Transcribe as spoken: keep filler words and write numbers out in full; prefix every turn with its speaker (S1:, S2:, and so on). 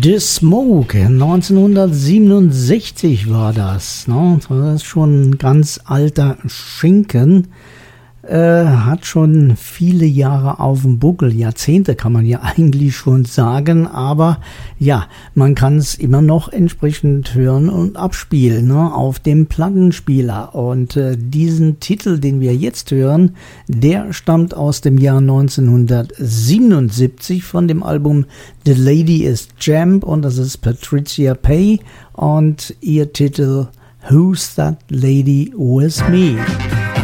S1: The Smoke, neunzehnhundertsiebenundsechzig war das. Ne? Das ist schon ein ganz alter Schinken. Äh, hat schon viele Jahre auf dem Buckel, Jahrzehnte kann man ja eigentlich schon sagen, aber ja, man kann es immer noch entsprechend hören und abspielen, ne, auf dem Plattenspieler. Und äh, diesen Titel, den wir jetzt hören, der stammt aus dem Jahr neunzehnhundertsiebenundsiebzig von dem Album The Lady is Jamp und das ist Patricia Paye und ihr Titel Who's That Lady With Me?